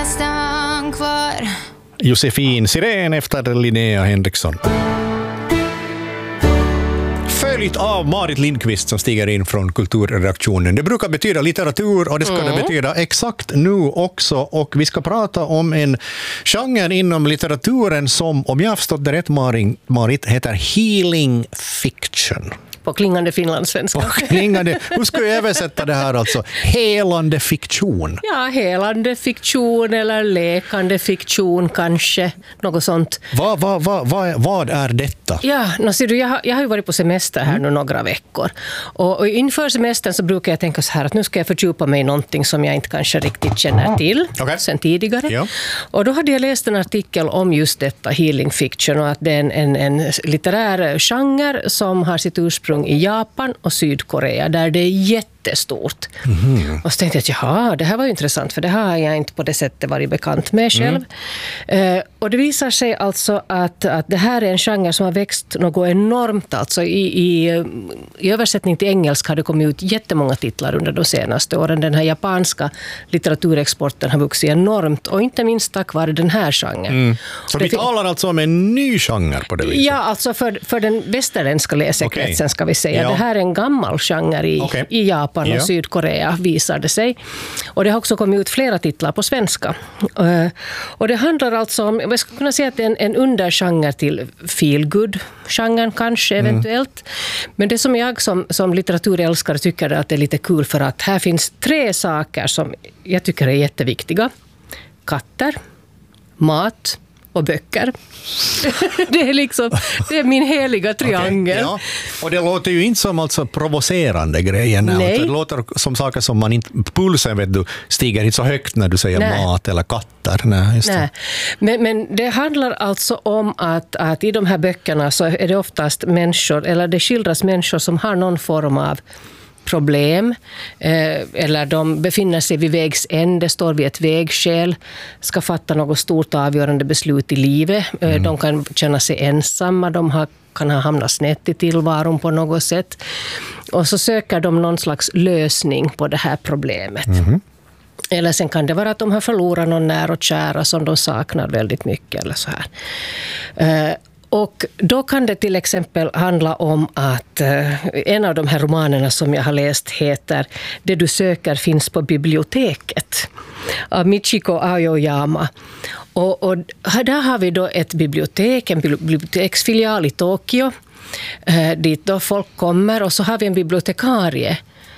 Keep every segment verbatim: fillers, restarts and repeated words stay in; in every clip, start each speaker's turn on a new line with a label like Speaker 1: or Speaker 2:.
Speaker 1: Stann kvar.
Speaker 2: Josefin Siren efter Linnea Henriksson. Följt av Marit Lindqvist som stiger in från kulturredaktionen. Det brukar betyda litteratur och det ska mm. det betyda exakt nu också. Och vi ska prata om en genre inom litteraturen som, om jag har förstått det rätt, Marit, heter healing fiction.
Speaker 3: På klingande finlandssvenska.
Speaker 2: På klingande, hur ska jag översätta det här alltså? Helande fiktion.
Speaker 3: Ja, helande fiktion eller lekande fiktion kanske. Något sånt.
Speaker 2: Vad, vad, vad, vad, vad är detta?
Speaker 3: Ja, no, ser du, jag, har, jag har ju varit på semester här mm. nu några veckor. Och, och inför semestern så brukar jag tänka så här att nu ska jag fördjupa mig i någonting som jag inte kanske riktigt känner till
Speaker 2: okay.
Speaker 3: sen tidigare.
Speaker 2: Ja.
Speaker 3: Och då hade jag läst en artikel om just detta healing fiction och att det är en, en, en litterär genre som har sitt ursprung i Japan och Sydkorea där det är jättestort. Mm. Och så tänkte jag att jaha, det här var ju intressant för det har jag inte på det sättet varit bekant med själv. Mm. Uh, och det visar sig alltså att, att det här är en genre som har växt något enormt. Alltså i, i, i översättning till engelska har det kommit ut jättemånga titlar under de senaste åren. Den här japanska litteraturexporten har vuxit enormt och inte minst tack vare den här genren. Mm.
Speaker 2: Så vi talar alltså om en ny genre på det viset?
Speaker 3: Ja, alltså för, för den västerländska läsekretsen okay. ska vi säga. Ja. Det här är en gammal genre i, okay. i Japan och ja. Sydkorea visar det sig. Och det har också kommit ut flera titlar på svenska. Uh, och det handlar alltså om, jag skulle kunna säga att det är en, en undergenre till feel-good-genren kanske eventuellt. Mm. Men det som jag som, som litteraturälskare tycker är att det är lite kul för att här finns tre saker som jag tycker är jätteviktiga. Katter, mat och böcker. Det är liksom det är min heliga triangel. Okay, ja.
Speaker 2: Och det låter ju inte som alltså provocerande grejer. Nej. Det låter som saker som man inte, pulsen vet du, stiger inte så högt när du säger Nej. mat eller katter. Nej, just det.
Speaker 3: Nej. Men, men det handlar alltså om att, att i de här böckerna så är det oftast människor, eller det skildras människor som har någon form av problem eh, eller de befinner sig vid vägs ände, står vid ett vägskäl, ska fatta något stort avgörande beslut i livet. Mm. Eh, de kan känna sig ensamma, de har, kan ha hamnat snett i tillvaron på något sätt. Och så söker de någon slags lösning på det här problemet. Mm. Eller sen kan det vara att de har förlorat någon nära och kära som de saknar väldigt mycket eller så här. Eh, Och då kan det till exempel handla om att eh, en av de här romanerna som jag har läst heter Det du söker finns på biblioteket av Michiko Aoyama. Och, och där har vi då ett bibliotek, en biblioteksfilial i Tokyo eh, dit då folk kommer och så har vi en bibliotekarie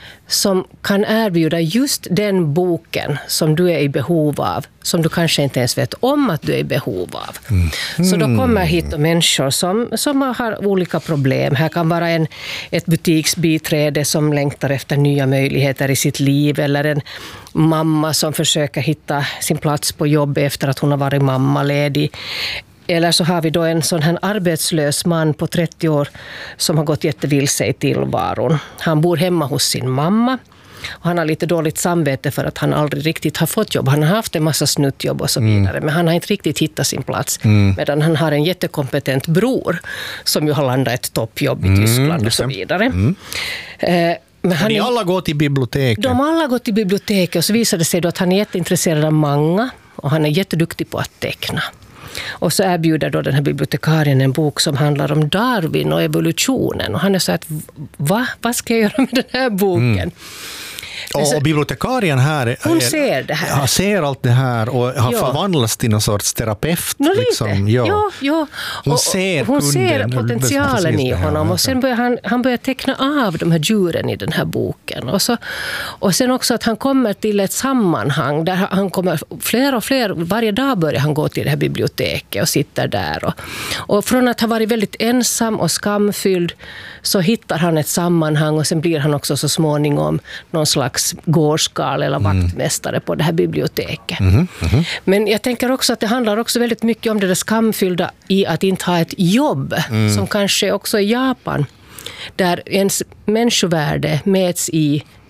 Speaker 3: som kan erbjuda just den boken som du är i behov av, som du kanske inte ens vet om att du är i behov av. Mm. Så då kommer hit då människor som, som har olika problem. Här kan vara en, ett butiksbiträde som längtar efter nya möjligheter i sitt liv, eller en mamma som försöker hitta sin plats på jobb efter att hon har varit mammaledig. Eller så har vi då en sån här arbetslös man på trettio år som har gått jättevilse i tillvaron. Han bor hemma hos sin mamma och han har lite dåligt samvete för att han aldrig riktigt har fått jobb. Han har haft en massa snuttjobb och så vidare, mm. men han har inte riktigt hittat sin plats. Mm. Medan han har en jättekompetent bror som ju har landat ett toppjobb i mm, Tyskland och så vidare. Mm. Eh, Men han
Speaker 2: Ni alla går till biblioteket?
Speaker 3: De alla går till biblioteket och så visar det sig då att han är jätteintresserad av manga och han är jätteduktig på att teckna. Och så erbjuder då den här bibliotekarien en bok som handlar om Darwin och evolutionen. Och han är så att, va? Vad ska jag göra med den här boken? Mm.
Speaker 2: Och, och bibliotekarien här är,
Speaker 3: hon ser det här.
Speaker 2: Ja, ser allt det här och har ja. förvandlats till någon sorts terapeut.
Speaker 3: No,
Speaker 2: liksom.
Speaker 3: ja. Ja, ja.
Speaker 2: Hon, och, ser,
Speaker 3: hon
Speaker 2: kunden,
Speaker 3: ser potentialen i honom och sen börjar han, han börjar teckna av de här djuren i den här boken. Och, så, och sen också att han kommer till ett sammanhang där han kommer fler och fler, varje dag börjar han gå till det här biblioteket och sitter där. Och, och från att ha varit väldigt ensam och skamfylld så hittar han ett sammanhang och sen blir han också så småningom någon slags gårdskal eller vaktmästare på det här biblioteket. Mm, mm. Men jag tänker också att det handlar också väldigt mycket om det där skamfyllda i att inte ha ett jobb, mm. som kanske också i Japan, där ens människovärde mäts i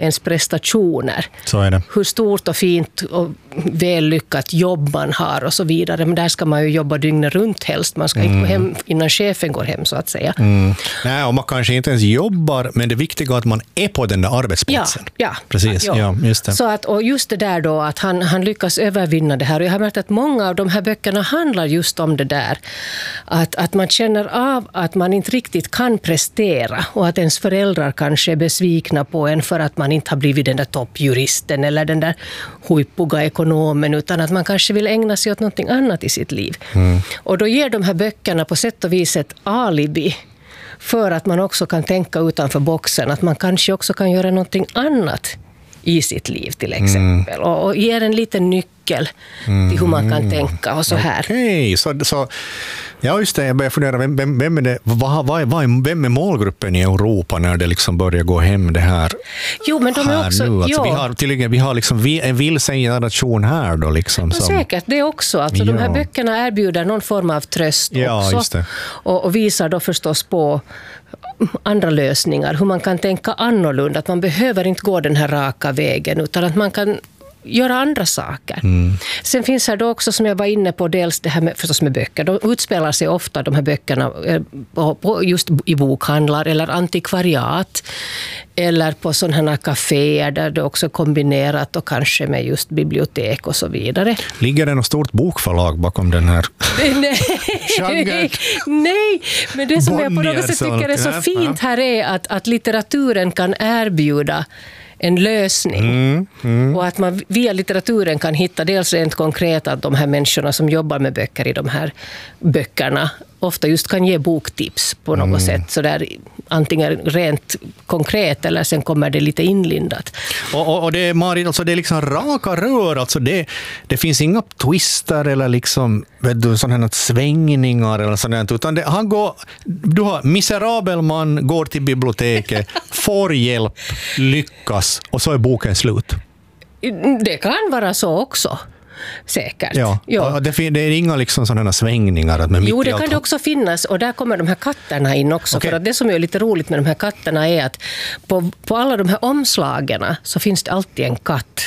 Speaker 3: ens prestationer.
Speaker 2: Så är det.
Speaker 3: Hur stort och fint och vällyckat jobb man har och så vidare. Men där ska man ju jobba dygnet runt helst. Man ska mm. inte gå hem innan chefen går hem, så att säga.
Speaker 2: Mm. Nej, och man kanske inte ens jobbar, men det viktiga är att man är på den där arbetsplatsen.
Speaker 3: Ja, ja.
Speaker 2: Precis. Ja. Ja, just det.
Speaker 3: Så att, och just det där då, att han, han lyckas övervinna det här. Och jag har märkt att många av de här böckerna handlar just om det där. Att, att man känner av att man inte riktigt kan prestera och att ens föräldrar kanske är besvikna på en för att man inte har blivit den där toppjuristen eller den där huippuga ekonomen, utan att man kanske vill ägna sig åt någonting annat i sitt liv. Mm. Och då ger de här böckerna på sätt och vis ett alibi för att man också kan tänka utanför boxen, att man kanske också kan göra någonting annat i sitt liv till exempel. Mm. Och, och ger en liten nyckel mm. till hur man kan tänka och så här.
Speaker 2: Okej, så, så ja just det, jag börjar fundera, vem, vem, vem, är det, vad, vad, vad, vem är målgruppen i Europa när det liksom börjar gå hem det här?
Speaker 3: Jo, men de är också,
Speaker 2: nu? Alltså,
Speaker 3: ja.
Speaker 2: Vi har, till, vi har liksom en vilsen generation här då liksom.
Speaker 3: Som, säkert, det också. Alltså, ja. De här böckerna erbjuder någon form av tröst
Speaker 2: ja,
Speaker 3: också.
Speaker 2: Just det.
Speaker 3: Och, och visar då förstås på andra lösningar, hur man kan tänka annorlunda, att man behöver inte gå den här raka vägen, utan att man kan göra andra saker. Mm. Sen finns här då också, som jag var inne på, dels det här med, förstås med böcker. De utspelar sig ofta, de här böckerna, just i bokhandlar eller antikvariat eller på sådana här kaféer där det också är kombinerat och kanske med just bibliotek och så vidare.
Speaker 2: Ligger det något stort bokförlag bakom den här
Speaker 3: Nej, nej, men det som jag på något sätt tycker är så fint här är att, att litteraturen kan erbjuda en lösning. Mm, mm. Och att man via litteraturen kan hitta dels rent konkret att de här människorna som jobbar med böcker i de här böckerna ofta just kan ge boktips på något mm. sätt. Så där, antingen rent konkret eller sen kommer det lite inlindat.
Speaker 2: Och, och, och det är, Marit, alltså det är liksom raka rör. Alltså det, det finns inga twister eller liksom, vet du, sådana svängningar eller sådant. Utan det, han går, du har miserabel man, går till biblioteket, får hjälp, lyckas och så är boken slut.
Speaker 3: Det kan vara så också. Säkert.
Speaker 2: Ja, ja. Det, det är inga liksom sådana svängningar. Att med
Speaker 3: jo, det kan det också finnas. Och där kommer de här katterna in också. Okay. För att det som är lite roligt med de här katterna är att på, på alla de här omslagen så finns det alltid en katt.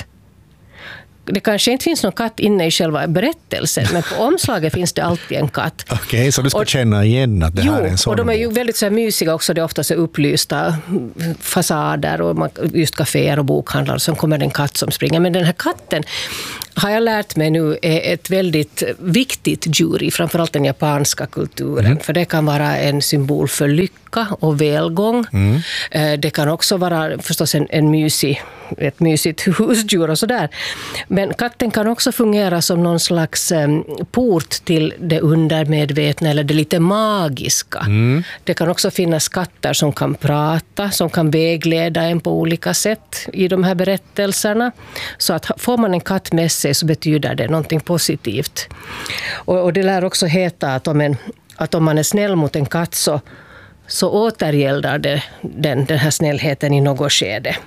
Speaker 3: Det kanske inte finns någon katt inne i själva berättelsen, men på omslaget finns det alltid en katt.
Speaker 2: Okej, okay, så du ska och, känna igen att det jo, här är en sån.
Speaker 3: Och de är ju väldigt så här mysiga också. Det är ofta så upplysta fasader och just kaféer och bokhandlar. Så kommer en katt som springer. Men den här katten har jag lärt mig nu är ett väldigt viktigt djur i framförallt den japanska kulturen. Mm. För det kan vara en symbol för lycka och välgång. Mm. Det kan också vara förstås en, en mysig, ett mysigt husdjur och sådär. Men katten kan också fungera som någon slags port till det undermedvetna eller det lite magiska. Mm. Det kan också finnas katter som kan prata, som kan vägleda en på olika sätt i de här berättelserna. Så att får man en katt med sig så betyder det någonting positivt. Och, och det lär också heta att om, en, att om man är snäll mot en katt så, så återgäldar det den, den här snällheten i något skede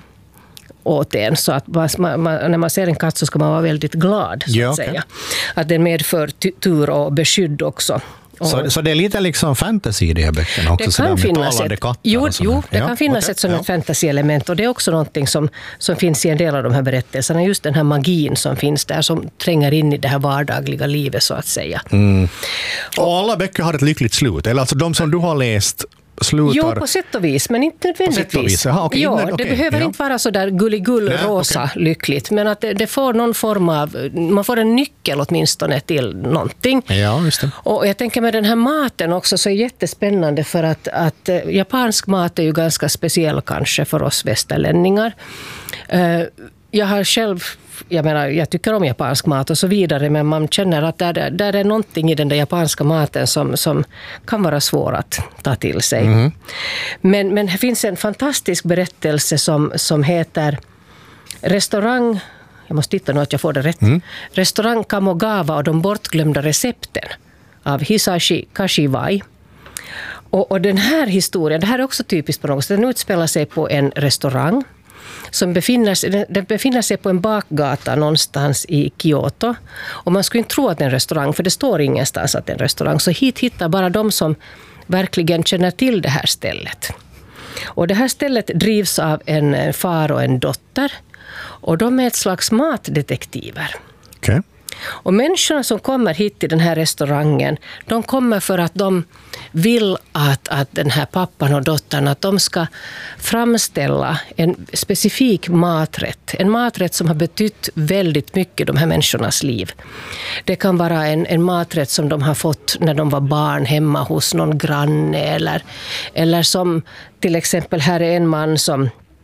Speaker 3: åt en. Så att man, man, när man ser en katt så ska man vara väldigt glad, så
Speaker 2: ja,
Speaker 3: att
Speaker 2: okay.
Speaker 3: säga. Att den medför t- tur och beskydd också.
Speaker 2: Så, så det är lite liksom fantasy i de här böckerna också?
Speaker 3: Det kan finnas ett, jo, jo, det
Speaker 2: ja,
Speaker 3: kan finnas
Speaker 2: okay,
Speaker 3: ett som
Speaker 2: ja.
Speaker 3: ett fantasy-element, och det är också någonting som, som finns i en del av de här berättelserna. Just den här magin som finns där, som tränger in i det här vardagliga livet, så att säga.
Speaker 2: Mm. Och alla böcker har ett lyckligt slut, eller alltså de som du har läst slutar...
Speaker 3: Jo, på sätt och vis, men inte nödvändigtvis.
Speaker 2: Aha, okay,
Speaker 3: jo,
Speaker 2: okay,
Speaker 3: det behöver
Speaker 2: ja.
Speaker 3: inte vara så där gulligull, Nej, rosa, okay. lyckligt, men att det, det får någon form av... Man får en nyckel åtminstone till någonting.
Speaker 2: Ja, just det.
Speaker 3: Och jag tänker med den här maten också så är jättespännande, för att, att japansk mat är ju ganska speciell kanske för oss västerlänningar. Jag har själv... Jag menar, jag tycker om japansk mat och så vidare, men man känner att där, där är någonting i den där japanska maten som, som kan vara svår att ta till sig. Mm. Men, men det finns en fantastisk berättelse som, som heter Restaurang, jag måste titta nu att jag får det rätt, mm. Restaurang Kamogawa och de bortglömda recepten av Hisashi Kashiwai. Och, och den här historien, det här är också typiskt på något sätt, den utspelar sig på en restaurang som befinner sig, den befinner sig på en bakgata någonstans i Kyoto. Och man skulle inte tro att det är en restaurang, för det står ingenstans att det är en restaurang. Så hit hittar bara de som verkligen känner till det här stället. Och det här stället drivs av en far och en dotter. dotter. Och de är ett slags matdetektiver.
Speaker 2: Okej. Okay.
Speaker 3: Och människorna som kommer hit till den här restaurangen, de kommer för att de vill att, att den här pappan och dottern, att de ska framställa en specifik maträtt. En maträtt som har betytt väldigt mycket i de här människornas liv. Det kan vara en, en maträtt som de har fått när de var barn hemma hos någon granne. Eller, eller som till exempel, här är en man som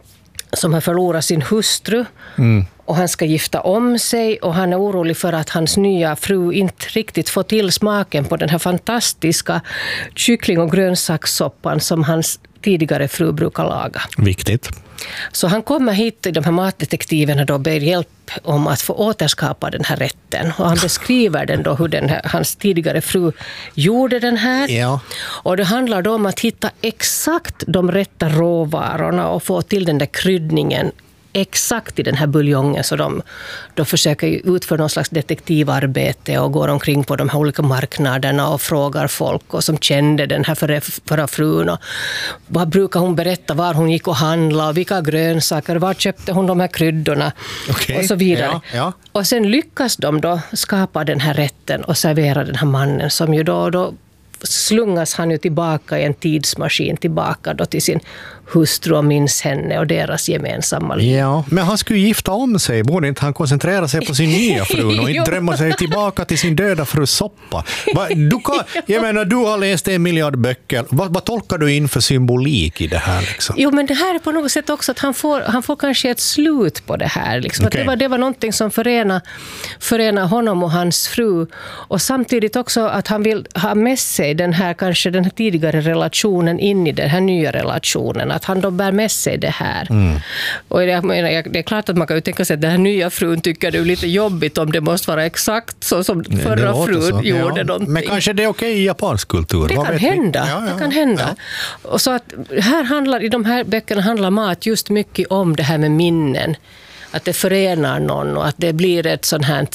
Speaker 3: som har förlorat sin hustru mm. och han ska gifta om sig och han är orolig för att hans nya fru inte riktigt får till smaken på den här fantastiska kyckling- och grönsakssoppan som hans tidigare fru brukar laga.
Speaker 2: Viktigt.
Speaker 3: Så han kommer hit till de här matdetektiverna och ber hjälp om att få återskapa den här rätten. Och han beskriver den då hur den här, hans tidigare fru gjorde den här.
Speaker 2: Ja.
Speaker 3: Och det handlar då om att hitta exakt de rätta råvarorna och få till den där kryddningen exakt i den här buljongen, så de, de försöker utföra någon slags detektivarbete och går omkring på de här olika marknaderna och frågar folk och som kände den här förra, förra frun och vad brukar hon berätta, var hon gick och handlade och vilka grönsaker, var köpte hon de här kryddorna
Speaker 2: okay.
Speaker 3: och så vidare.
Speaker 2: Ja, ja.
Speaker 3: Och sen lyckas de då skapa den här rätten och servera den här mannen som ju då, då slungas han ju tillbaka i en tidsmaskin tillbaka då till sin hustru och minns henne och deras gemensamma liv.
Speaker 2: Ja, men han skulle gifta om sig. Borde inte han koncentrera sig på sin nya fru och inte drömma sig tillbaka till sin döda frus soppa? Du kan, jag menar, du har läst en miljard böcker. Vad, vad tolkar du in för symbolik i det här? Liksom?
Speaker 3: Jo, men det här är på något sätt också att han får, han får kanske ett slut på det här. Liksom. Okay. Att det, var, det var någonting som förenar, förenar honom och hans fru. Och samtidigt också att han vill ha med sig den här, kanske den här tidigare relationen in i den här nya relationen. Att han då bär med sig det här. Mm. Och jag menar, det är klart att man kan ju tänka sig att den här nya frun tycker det är lite jobbigt om det måste vara exakt så som förra ja, frun så. gjorde ja. någonting.
Speaker 2: Men kanske det är okej i japansk kultur.
Speaker 3: Det
Speaker 2: Vad
Speaker 3: kan hända. Ja, ja, det kan hända. Ja. Och så att här handlar, i de här böckerna handlar mat just mycket om det här med minnen. Att det förenar någon och att det blir ett sånt här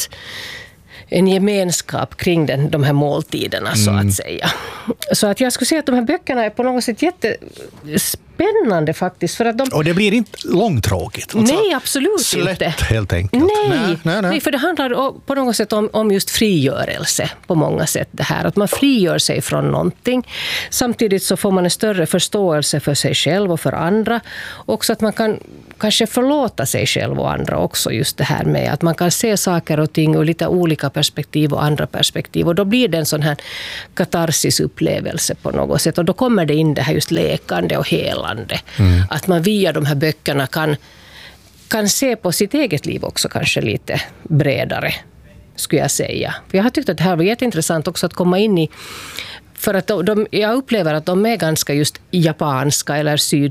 Speaker 3: en gemenskap kring den, de här måltiderna så mm. att säga. Så att jag skulle säga att de här böckerna är på något sätt jättespännande faktiskt. För att de...
Speaker 2: Och det blir inte långtråkigt? Alltså,
Speaker 3: nej, absolut
Speaker 2: slätt,
Speaker 3: inte.
Speaker 2: helt enkelt.
Speaker 3: Nej, nej, nej, nej. nej, för det handlar på något sätt om, om just frigörelse på många sätt. Det här. Att man frigör sig från någonting. Samtidigt så får man en större förståelse för sig själv och för andra. Också att man kan kanske förlåta sig själv och andra också, just det här med att man kan se saker och ting ur lite olika perspektiv och andra perspektiv, och då blir det en sån här katarsis-upplevelse på något sätt, och då kommer det in det här just lekande och helande. Mm. Att man via de här böckerna kan, kan se på sitt eget liv också kanske lite bredare, skulle jag säga. Jag har tyckt att det här var jätteintressant också att komma in i. För att de, de, jag upplever att de är ganska just japanska eller syd,